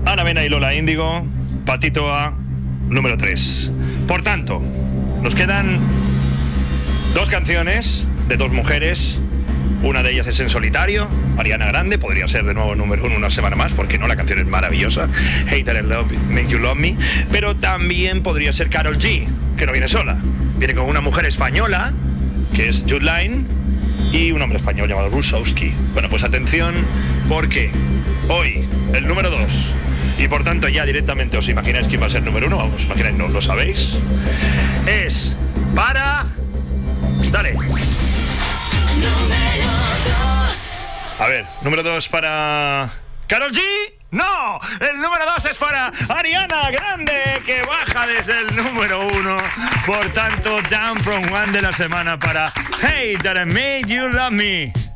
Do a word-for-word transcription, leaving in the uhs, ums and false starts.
Ana Mena y Lola Índigo, Patito A, número tres. Por tanto, nos quedan dos canciones de dos mujeres. Una de ellas es en solitario, Ariana Grande, podría ser de nuevo número uno una semana más, porque no, la canción es maravillosa, Hate and Love, Make You Love Me, pero también podría ser Karol G, que no viene sola, viene con una mujer española, que es Jude Line, y un hombre español llamado Rusowski. Bueno, pues atención, porque hoy el número dos, y por tanto ya directamente os imagináis quién va a ser el número uno, vamos, imagináis, no lo sabéis, es para... Dale. A ver, número dos para... ¿Karol G? ¡No! El número dos es para Ariana Grande, que baja desde el número uno. Por tanto, Down from One de la semana para Hey, That I Made You Love Me.